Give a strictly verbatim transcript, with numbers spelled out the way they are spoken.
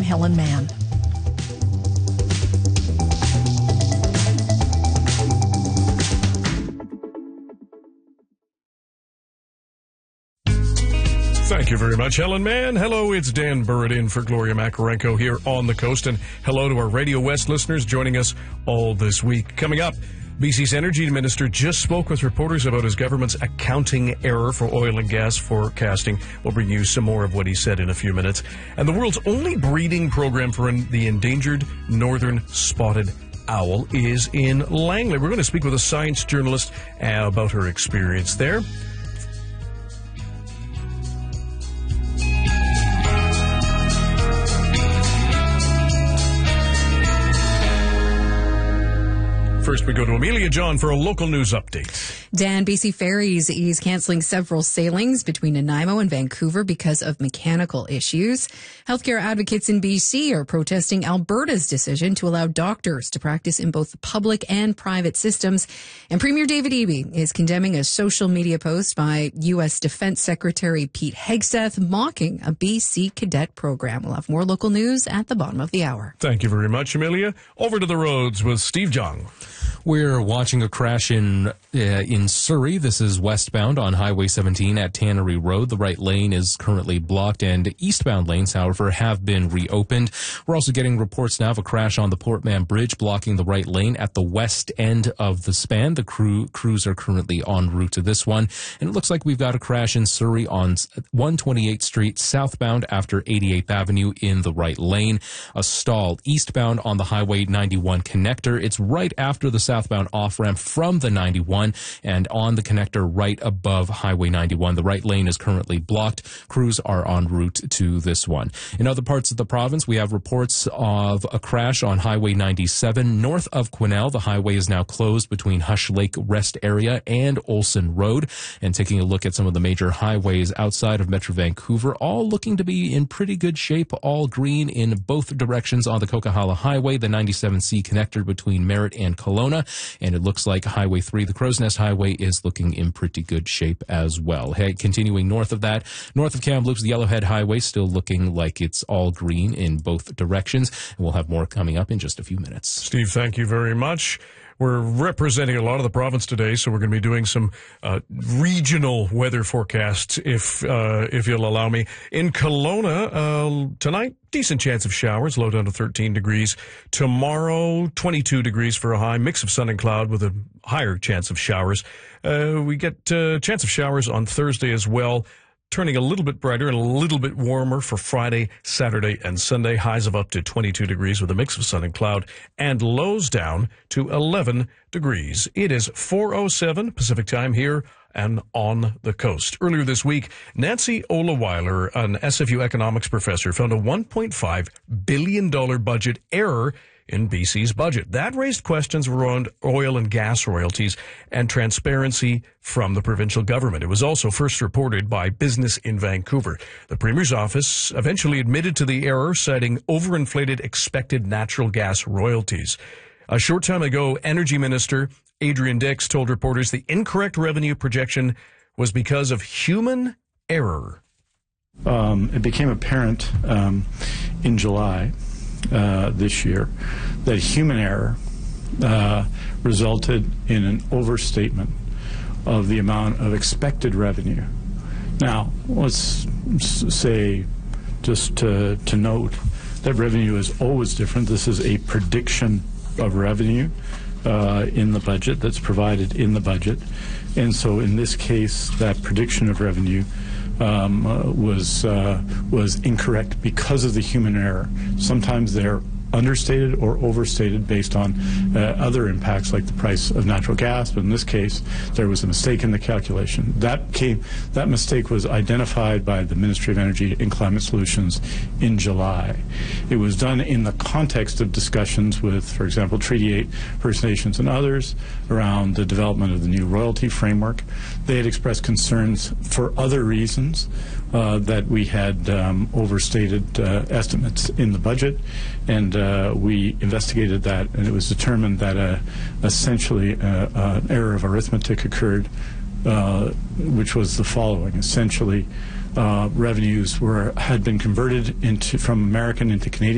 Helen Mann. Thank you very much, Helen Mann. Hello, it's Dan Burritt in for Gloria Makarenko here on the coast. And hello to our Radio West listeners joining us all this week. Coming up, B C's Energy Minister just spoke with reporters about his government's accounting error for oil and gas forecasting. We'll bring you some more of what he said in a few minutes. And the world's only breeding program for the endangered northern spotted owl is in Langley. We're going to speak with a science journalist uh, about her experience there. First, we go to Amelia John for a local news update. Dan, B C Ferries is cancelling several sailings between Nanaimo and Vancouver because of mechanical issues. Healthcare advocates in B C are protesting Alberta's decision to allow doctors to practice in both the public and private systems. And Premier David Eby is condemning a social media post by U S Defense Secretary Pete Hegseth mocking a B C cadet program. We'll have more local news at the bottom of the hour. Thank you very much, Amelia. Over to the roads with Steve Jung. We're watching a crash in uh, in Surrey. This is westbound on Highway seventeen at Tannery Road. The right lane is currently blocked, and eastbound lanes, however, have been reopened. We're also getting reports now of a crash on the Portman Bridge, blocking the right lane at the west end of the span. The crew, crews are currently en route to this one, and it looks like we've got a crash in Surrey on one twenty-eighth Street, southbound after eighty-eighth Avenue in the right lane. A stall eastbound on the Highway ninety-one connector. It's right after the southbound off-ramp from the ninety-one and on the connector right above Highway ninety-one. The right lane is currently blocked. Crews are en route to this one. In other parts of the province, we have reports of a crash on Highway ninety-seven north of Quesnel. The highway is now closed between Hush Lake Rest Area and Olson Road. And taking a look at some of the major highways outside of Metro Vancouver, all looking to be in pretty good shape, all green in both directions on the Coquihalla Highway, the ninety-seven C connector between Merritt and Kelowna. And it looks like Highway three, the Crow's Nest Highway, is looking in pretty good shape as well. Hey, continuing north of that, north of Kamloops, the Yellowhead Highway still looking like it's all green in both directions. And we'll have more coming up in just a few minutes. Steve, thank you very much. We're representing a lot of the province today, so we're going to be doing some uh, regional weather forecasts, if uh, if you'll allow me. In Kelowna, uh, tonight, decent chance of showers, low down to thirteen degrees. Tomorrow, twenty-two degrees for a high, mix of sun and cloud with a higher chance of showers. Uh, we get a uh, chance of showers on Thursday as well, turning a little bit brighter and a little bit warmer for Friday, Saturday, and Sunday. Highs of up to twenty-two degrees with a mix of sun and cloud, and lows down to eleven degrees. It is four oh seven Pacific time here and on the coast. Earlier this week, Nancy Olaweiler, an S F U economics professor, found a one point five billion dollars budget error in B C's budget. That raised questions around oil and gas royalties and transparency from the provincial government. It was also first reported by Business in Vancouver. The Premier's office eventually admitted to the error, citing overinflated expected natural gas royalties. A short time ago, Energy Minister Adrian Dix told reporters the incorrect revenue projection was because of human error. Um, it became apparent um, in July Uh, this year that human error uh, resulted in an overstatement of the amount of expected revenue. Now, let's say, just to, to note, that revenue is always different. This is a prediction of revenue uh, in the budget that's provided in the budget. And so in this case, that prediction of revenue Um, uh, was uh, was incorrect because of the human error. Sometimes they're understated or overstated based on uh, other impacts like the price of natural gas, but in this case there was a mistake in the calculation. That came that mistake was identified by the Ministry of Energy and Climate Solutions in July. It was done in the context of discussions with, for example, Treaty eight First Nations and others around the development of the new royalty framework. They had expressed concerns for other reasons uh, that we had um, overstated uh, estimates in the budget, and uh, we investigated that, and it was determined that uh, essentially uh, uh, an error of arithmetic occurred, uh, which was the following. Essentially, uh, revenues were had been converted into from American into Canadian